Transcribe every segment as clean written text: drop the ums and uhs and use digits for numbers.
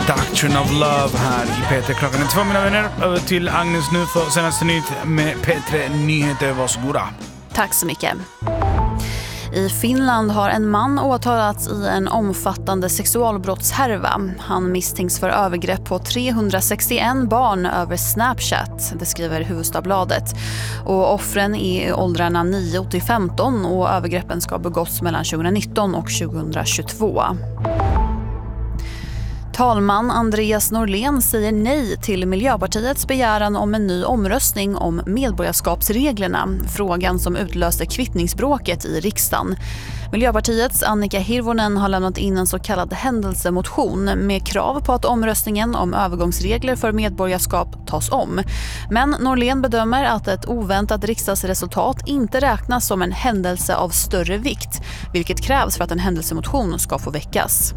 Doctrine of Love här i P3. Klockan är 2, mina vänner. Över till Agnes nu för senaste nytt med P3 Nyheter. Varsågoda. Tack så mycket. I Finland har en man åtalats i en omfattande sexualbrottshärva. Han misstänks för övergrepp på 361 barn över Snapchat, det skriver Hufvudstadsbladet. Och offren är i åldrarna 9-15 och övergreppen ska begåtts mellan 2019 och 2022. Talman Andreas Norlén säger nej till Miljöpartiets begäran om en ny omröstning om medborgarskapsreglerna, frågan som utlöste kvittningsbråket i riksdagen. Miljöpartiets Annika Hirvonen har lämnat in en så kallad händelsemotion med krav på att omröstningen om övergångsregler för medborgarskap tas om. Men Norlén bedömer att ett oväntat riksdagsresultat inte räknas som en händelse av större vikt, vilket krävs för att en händelsemotion ska få väckas.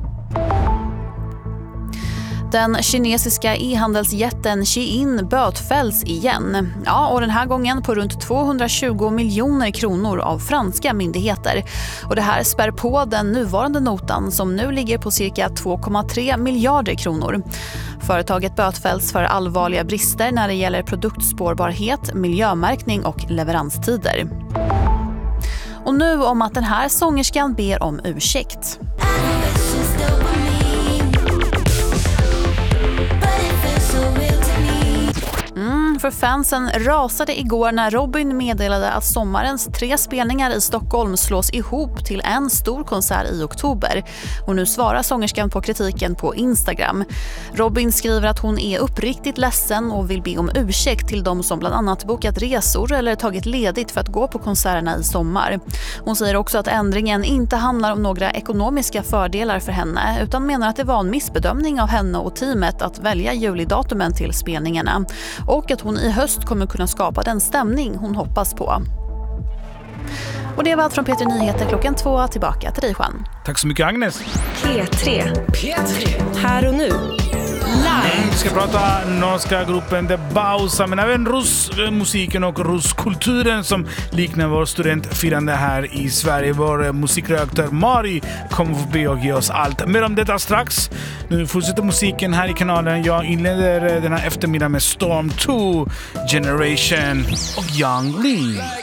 Den kinesiska e-handelsjätten Shein bötfälls igen. Ja, och den här gången på runt 220 miljoner kronor av franska myndigheter. Och det här spär på den nuvarande notan som nu ligger på cirka 2,3 miljarder kronor. Företaget bötfälls för allvarliga brister när det gäller produktspårbarhet, miljömärkning och leveranstider. Och nu om att den här sångerskan ber om ursäkt. För fansen rasade igår när Robin meddelade att sommarens 3 spelningar i Stockholm slås ihop till en stor konsert i oktober. Och nu svarar sångerskan på kritiken på Instagram. Robin skriver att hon är uppriktigt ledsen och vill be om ursäkt till de som bland annat bokat resor eller tagit ledigt för att gå på konserterna i sommar. Hon säger också att ändringen inte handlar om några ekonomiska fördelar för henne utan menar att det var en missbedömning av henne och teamet att välja julidatumen till spelningarna. Och att hon i höst kommer kunna skapa den stämning hon hoppas på. Och det var allt från P3 Nyheter klockan 2. Tillbaka till dig, Juan. Tack så mycket, Agnes. P3. Här och nu. Live. Vi ska prata norska gruppen The Bausa, men även rusmusiken och ruskulturen som liknar vår studentfirande här i Sverige. Vår musikredaktör Mari kommer förbi och ge oss allt. Mer om detta strax. Nu fortsätter musiken här i kanalen. Jag inleder den här eftermiddagen med Storm 2, Generation och Young Lee.